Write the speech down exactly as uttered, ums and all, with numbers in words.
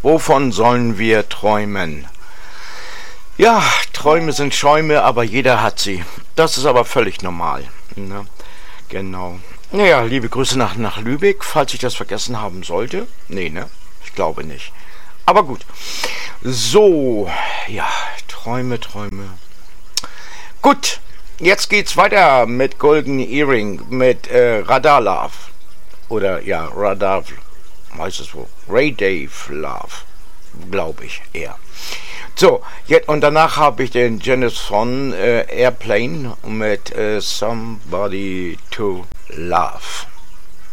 Wovon sollen wir träumen? Ja, Träume sind Schäume, aber jeder hat sie. Das ist aber völlig normal. Ne? Genau. Naja, liebe Grüße nach, nach Lübeck, falls ich das vergessen haben sollte. Nee, ne? Ich glaube nicht. Aber gut. So, ja, Träume, Träume. Gut, jetzt geht's weiter mit Golden Earring, mit äh, Radar Love. Oder ja, Radar, heißt es wohl. Ray Dave Love, glaube ich eher. So, jetzt, und danach habe ich den Janis von äh, Airplane mit äh, Somebody to Love.